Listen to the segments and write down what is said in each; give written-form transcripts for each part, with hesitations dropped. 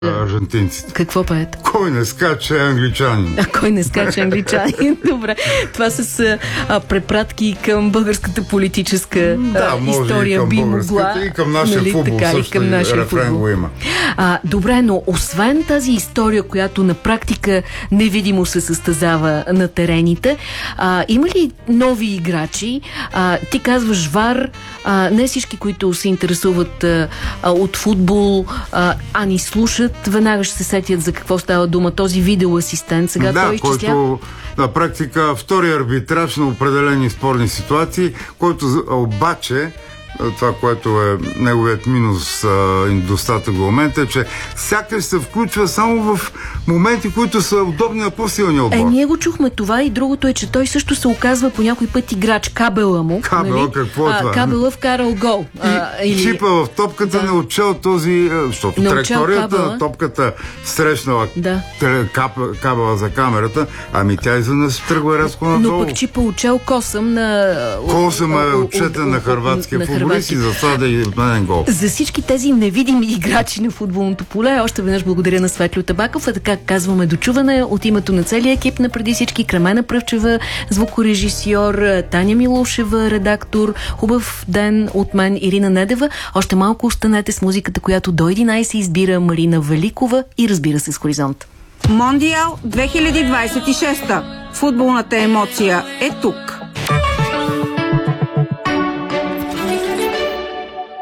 аржентинците. Какво пеят? Кой не скача англичанин? Кой не скача англичанин? Добре. Това с препратки към българската политическа история би могла. И към нашия футбол също към нашия рефрен го има. Добре, но освен тази история, която на практика невидимо се състезава на терените, има ли нови играчи? Ти казваш ВАР, не всички, които се интересуват от футбол, ни слушат, веднага ще се сетят за какво става дума. Този видеоасистент, сега той изчислява. Който на практика втори арбитраж на определени спорни ситуации, който обаче това, което е неговият минус и достатък до момента, е, че сякаш се включва само в моменти, които са удобни на по-силния отбор. Ние го чухме това и другото е, че той също се оказва по някой път играч. Кабела му. Кабела, какво е това? Кабела вкарал гол. И чипа в топката не отчел този, защото траекторията на топката срещнала кабела за камерата, тя изведнъж тръгва рязко надолу. Но пък чипа учел Косъм на... Косъм е отчетен на хърватския футболист и за това да е отменен гол. За всички тези невидими играчи на футболното поле, още веднъж благодаря на Светлио Табаков, а така казваме дочуване от името на целия екип на Преди всички: Кремена Пръвчева, звукорежисьор, Таня Милушева, редактор. Хубав ден от мен, Ирина Недева. Още малко останете с музиката, която до 11 избира Марина Великова и разбира се с Хоризонт. Мондиал 2026. Футболната емоция е тук.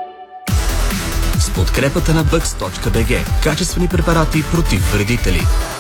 С подкрепата на Bucks.bg. Качествени препарати против вредители.